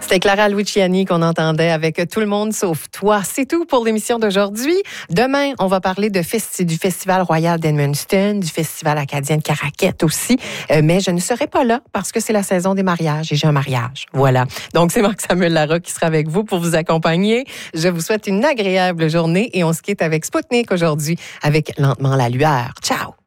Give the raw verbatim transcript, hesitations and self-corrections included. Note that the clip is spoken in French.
C'était Clara Luciani qu'on entendait avec Tout le monde sauf toi. C'est tout pour l'émission d'aujourd'hui. Demain, on va parler de festi- du Festival Royal d'Edmundston, du Festival acadien de Caraquette aussi. Euh, mais je ne serai pas là parce que c'est la saison des mariages et j'ai un mariage. Voilà. Donc, c'est Marc-Samuel Larocque qui sera avec vous pour vous accompagner. Je vous souhaite une agréable journée et on se quitte avec Spoutnik aujourd'hui avec Lentement la lueur. Ciao!